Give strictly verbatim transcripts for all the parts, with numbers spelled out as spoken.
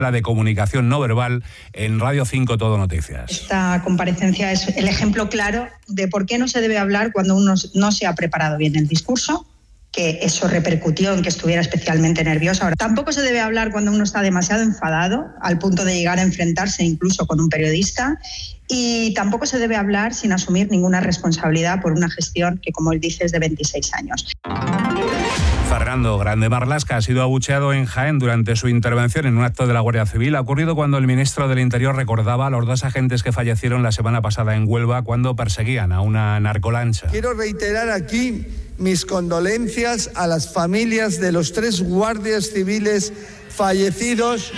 La de comunicación no verbal en Radio cinco Todo Noticias. Esta comparecencia es el ejemplo claro de por qué no se debe hablar cuando uno no se ha preparado bien el discurso, que eso repercutió en que estuviera especialmente nerviosa. Ahora, tampoco se debe hablar cuando uno está demasiado enfadado, al punto de llegar a enfrentarse incluso con un periodista, y tampoco se debe hablar sin asumir ninguna responsabilidad por una gestión que, como él dice, es de veintiséis años. Fernando Grande Marlaska ha sido abucheado en Jaén durante su intervención en un acto de la Guardia Civil. Ha ocurrido cuando el ministro del Interior recordaba a los dos agentes que fallecieron la semana pasada en Huelva cuando perseguían a una narcolancha. Quiero reiterar aquí mis condolencias a las familias de los tres guardias civiles fallecidos.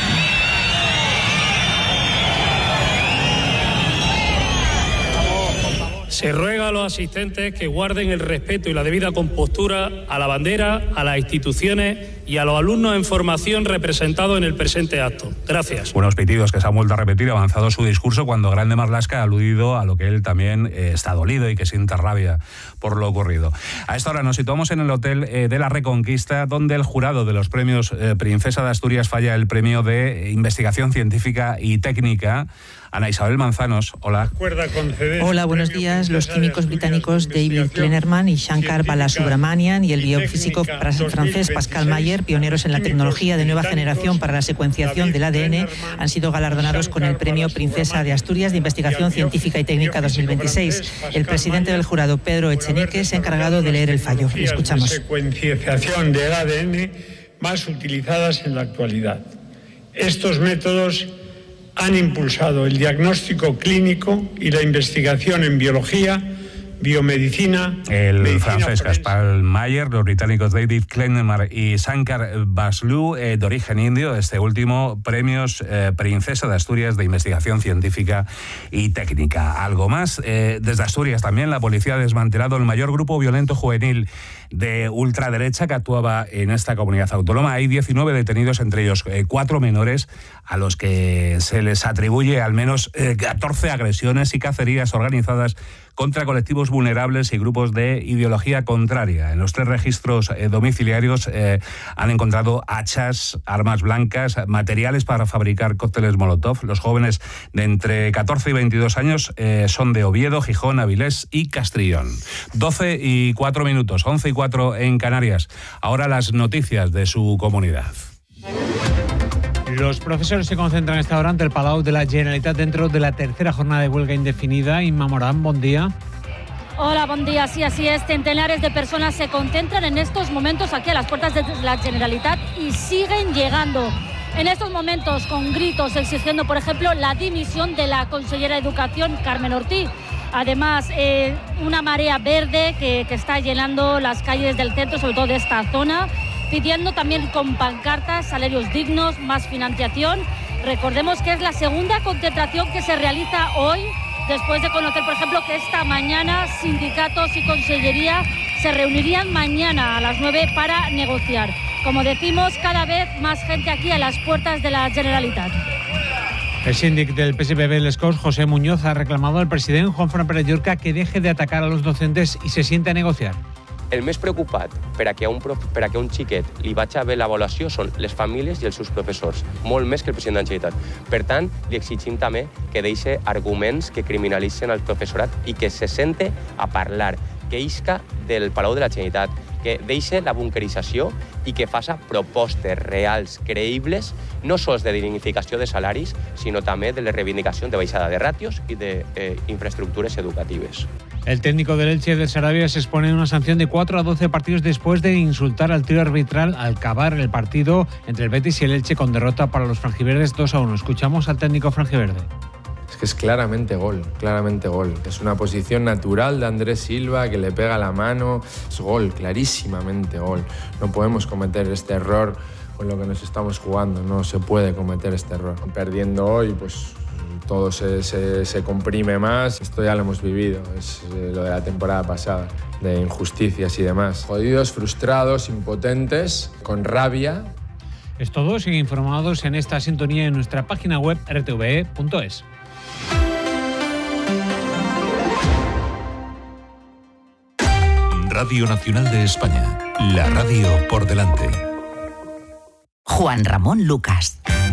Se ruega a los asistentes que guarden el respeto y la debida compostura a la bandera, a las instituciones y a los alumnos en formación representados en el presente acto. Gracias. Unos pitidos que se han vuelto a repetir avanzado su discurso cuando Grande Marlaska ha aludido a lo que él también eh, está dolido y que siente rabia por lo ocurrido. A esta hora nos situamos en el Hotel eh, de la Reconquista, donde el jurado de los premios eh, Princesa de Asturias falla el premio de Investigación Científica y Técnica. Ana Isabel Manzanos, hola. Hola, buenos días. Los químicos británicos David Kleinerman y Shankar Balasubramanian y el biofísico francés Pascal Mayer, pioneros en la tecnología de nueva generación para la secuenciación del A D N, han sido galardonados con el premio Princesa de Asturias de Investigación Científica y Técnica dos mil veintiséis. El presidente del jurado, Pedro Echenique, se ha encargado de leer el fallo. Le escuchamos. Secuenciación del A D N más utilizadas en la actualidad. Estos métodos han impulsado el diagnóstico clínico y la investigación en biología, biomedicina... El francés Pascal Mayer, los británicos David Kleinerman y Shankar Balasubramanian, eh, de origen indio, este último, premios eh, Princesa de Asturias de Investigación Científica y Técnica. Algo más, eh, desde Asturias también la policía ha desmantelado el mayor grupo violento juvenil de ultraderecha que actuaba en esta comunidad autónoma. Hay diecinueve detenidos, entre ellos eh, cuatro menores, a los que se les atribuye al menos eh, catorce agresiones y cacerías organizadas contra colectivos vulnerables y grupos de ideología contraria. En los tres registros eh, domiciliarios eh, han encontrado hachas, armas blancas, materiales para fabricar cócteles Molotov. Los jóvenes de entre catorce y veintidós años eh, son de Oviedo, Gijón, Avilés y Castrillón. doce y cuatro minutos, once y cuatro en Canarias. Ahora las noticias de su comunidad. Los profesores se concentran esta hora ante el Palau de la Generalitat dentro de la tercera jornada de huelga indefinida. Inma Morán, buen día. Hola, buen día. Sí, así es. Centenares de personas se concentran en estos momentos aquí a las puertas de la Generalitat y siguen llegando. En estos momentos con gritos exigiendo, por ejemplo, la dimisión de la consellera de Educación, Carmen Ortiz. Además, eh, una marea verde que, que está llenando las calles del centro, sobre todo de esta zona, pidiendo también con pancartas salarios dignos, más financiación. Recordemos que es la segunda concentración que se realiza hoy, después de conocer, por ejemplo, que esta mañana sindicatos y consellería se reunirían mañana a las nueve para negociar. Como decimos, cada vez más gente aquí a las puertas de la Generalitat. El síndic del P S P B Les Corts, José Muñoz, ha reclamado al presidente Juan Fran Pérez Llorca que deje de atacar a los docentes y se siente a negociar. El més preocupat per a que a un, prof, per a que a un xiquet li vagi bé l'avaluació són les famílies i els seus professors, molt més que el president de la Generalitat. Per tant, li exigim també que deixi arguments que criminalitzen el professorat i que se sente a parlar, que isca del Palau de la Generalitat, que deixi la bunquerització i que faça propostes reals, creïbles, no sols de dignificació de salaris, sinó també de les reivindicacions de baixada de ratios i d'infraestructures educatives. El técnico del Elche de Sarabia se expone a una sanción de cuatro a doce partidos después de insultar al trío arbitral al acabar el partido entre el Betis y el Elche con derrota para los franjiverdes dos a uno. Escuchamos al técnico franjiverde. Es que es claramente gol, claramente gol. Es una posición natural de Andrés Silva que le pega la mano. Es gol, clarísimamente gol. No podemos cometer este error con lo que nos estamos jugando. No se puede cometer este error. Perdiendo hoy, pues todo se, se, se comprime más. Esto ya lo hemos vivido, es lo de la temporada pasada, de injusticias y demás. Jodidos, frustrados, impotentes, con rabia. Es todo, siguen informados en esta sintonía en nuestra página web r t v e punto es. Radio Nacional de España, la radio por delante. Juan Ramón Lucas.